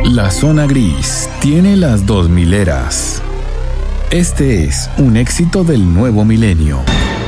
La zona gris tiene las 2000 eras. Este es un éxito del nuevo milenio.